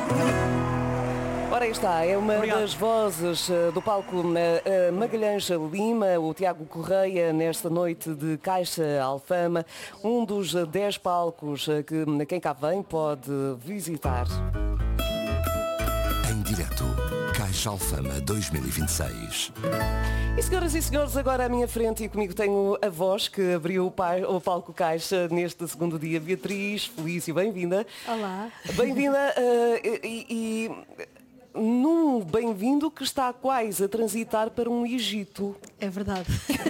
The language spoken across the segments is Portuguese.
Ora, aí está, é uma Obrigado. das vozes do palco Magalhães Lima, o Tiago Correia, nesta noite de Caixa Alfama, um dos 10 palcos que quem cá vem pode visitar. Em direto, Caixa Alfama 2026. E senhoras e senhores, agora à minha frente e comigo tenho a voz que abriu o palco Caixa neste segundo dia, Beatriz Felício, bem-vinda. Olá. Bem-vinda num bem-vindo que está quase a transitar para um Egito. É verdade.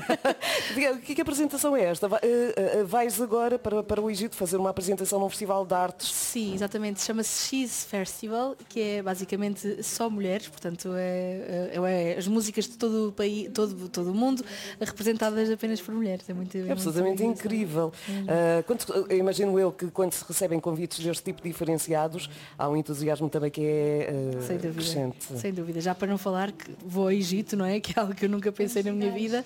Que apresentação é esta? Vais agora para o Egito fazer uma apresentação num festival de artes? Sim, exatamente. Chama-se X Festival, que é basicamente só mulheres, portanto é as músicas de todo o país, todo o mundo, representadas apenas por mulheres. É muito É absolutamente incrível. Imagino eu que quando se recebem convites deste tipo diferenciados, há um entusiasmo também que é crescente. Sem dúvida. Já para não falar que vou ao Egito, não é? Que é algo que eu nunca pensei na minha vida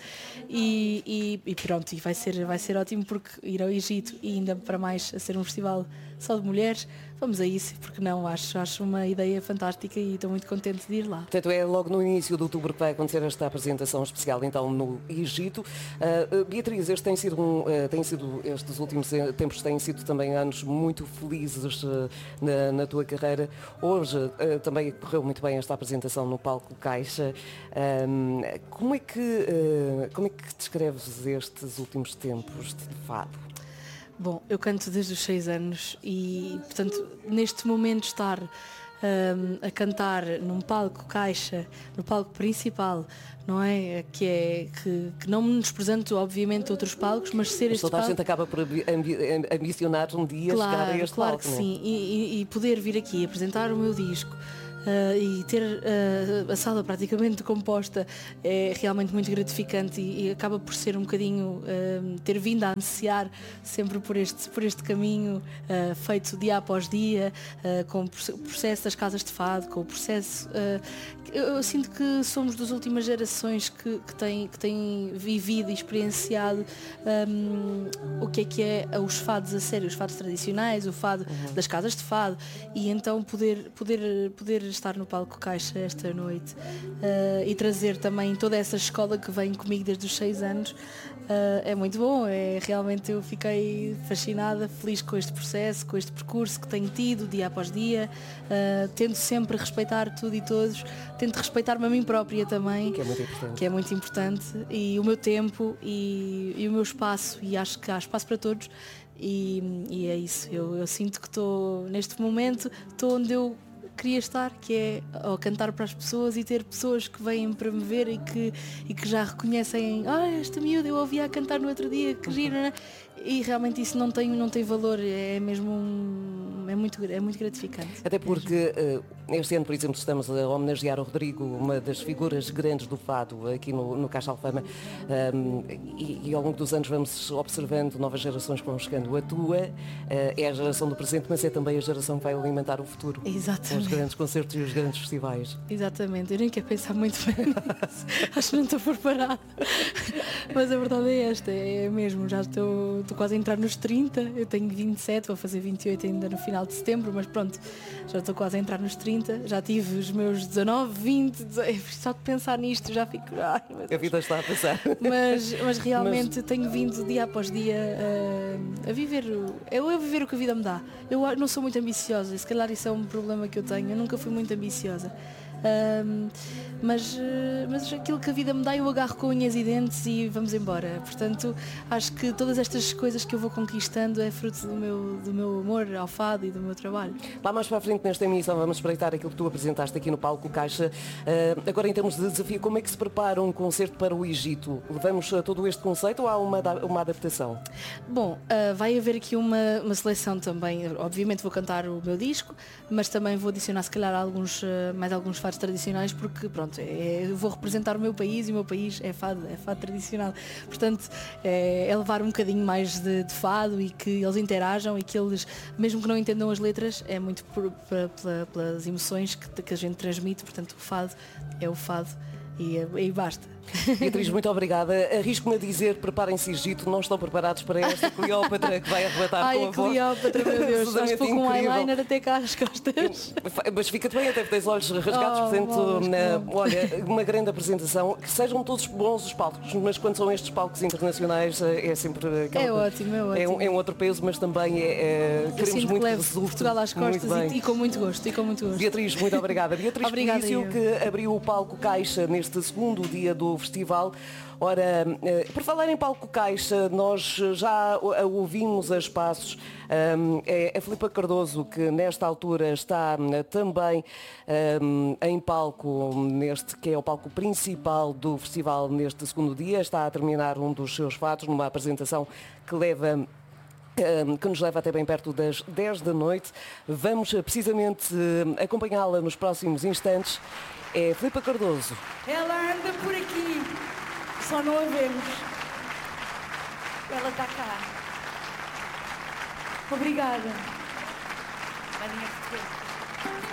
e pronto, e vai ser ótimo porque ir ao Egito e ainda para mais a ser um festival só de mulheres, vamos a isso, porque não, acho uma ideia fantástica e estou muito contente de ir lá. Portanto, é logo no início de outubro que vai acontecer esta apresentação especial então no Egito. Beatriz, estes últimos tempos têm sido também anos muito felizes na tua carreira. Hoje também correu muito bem esta apresentação no palco Caixa. Como é que descreves estes últimos tempos de fado? Bom, eu canto desde os 6 anos e, portanto, neste momento estar a cantar num palco Caixa, no palco principal, não é? Que não me desprezando, obviamente, outros palcos, mas ser este toda a palco... gente acaba por ambicionar um dia chegar a este claro palco, que sim. E poder vir aqui apresentar o meu disco, e ter a sala praticamente composta é realmente muito gratificante e acaba por ser um bocadinho ter vindo a ansiar sempre por este caminho feito dia após dia, com o processo das casas de fado, com o processo eu sinto que somos das últimas gerações que têm vivido e experienciado o que é os fados a sério, os fados tradicionais, o fado das casas de fado, e então poder estar no palco Caixa esta noite e trazer também toda essa escola que vem comigo desde os 6 anos é muito bom. Realmente eu fiquei fascinada, feliz com este processo, com este percurso que tenho tido dia após dia, tento sempre respeitar tudo e todos, tento respeitar-me a mim própria também, que é muito importante, e o meu tempo e o meu espaço, e acho que há espaço para todos. E é isso, eu sinto que estou neste momento, estou onde eu queria estar, que é ao cantar para as pessoas e ter pessoas que vêm para me ver e que já reconhecem, esta miúda eu ouvia a cantar no outro dia, que giro, não é? E realmente isso não tem valor, é mesmo é muito gratificante. Até porque este ano, por exemplo, estamos a homenagear o Rodrigo, uma das figuras grandes do fado aqui no Caixa Alfama, e ao longo dos anos vamos observando novas gerações que vão chegando. A tua é a geração do presente, mas é também a geração que vai alimentar o futuro. Exatamente. Com os grandes concertos e os grandes festivais. Exatamente, eu nem quero pensar muito bem nisso, acho que não estou preparada, mas a verdade é esta, é mesmo, já estou quase a entrar nos 30, eu tenho 27, vou fazer 28 ainda no final de setembro, mas pronto, já estou quase a entrar nos 30, já tive os meus 19, 20, só de pensar nisto já fico... A vida está a passar. Mas realmente tenho vindo dia após dia a viver o que a vida me dá. Eu não sou muito ambiciosa, se calhar isso é um problema que eu tenho, eu nunca fui muito ambiciosa. Mas aquilo que a vida me dá eu agarro com unhas e dentes e vamos embora. Portanto, acho que todas estas coisas que eu vou conquistando é fruto do meu amor ao fado e do meu trabalho. Lá mais para a frente nesta emissão vamos espreitar aquilo que tu apresentaste aqui no palco Caixa. Agora, em termos de desafio, como é que se prepara um concerto para o Egito? Levamos todo este conceito ou há uma adaptação? Bom, vai haver aqui uma seleção também. Obviamente vou cantar o meu disco, mas também vou adicionar se calhar mais alguns fados tradicionais, porque pronto, eu vou representar o meu país e o meu país é fado tradicional. Portanto, é levar um bocadinho mais de fado e que eles interajam e que eles, mesmo que não entendam as letras, é muito pelas emoções que a gente transmite. Portanto, o fado é o fado e basta. Beatriz, muito obrigada. Arrisco-me a dizer, preparem-se Egito, não estão preparados para esta Cleópatra que vai arrebatar Ai, com a a voz. Cleópatra, meu Deus, estás Absolutamente com um incrível. eyeliner até cá às costas. Mas fica-te bem, até tens olhos rasgados, portanto, bolas, olha, uma grande apresentação. Que sejam todos bons os palcos, mas quando são estes palcos internacionais é sempre aquela É ótimo, é ótimo. É um outro peso, mas também Eu queremos sinto muito que que levo resulte Portugal às muito costas bem. e com muito gosto, e com muito gosto. Beatriz, muito obrigada. Beatriz Obrigada, Polício, eu. que abriu o Palco Caixa neste segundo dia do festival. Ora, por falar em Palco Caixa, nós já a ouvimos a espaços. É a Filipa Cardoso, que nesta altura está também em palco, neste que é o palco principal do festival neste segundo dia. Está a terminar um dos seus fatos numa apresentação que nos leva até bem perto das 10 da noite. Vamos precisamente acompanhá-la nos próximos instantes. É Filipa Cardoso. Ela anda por aqui, só não a vemos. Ela está cá. Obrigada. Marinha Portuguesa.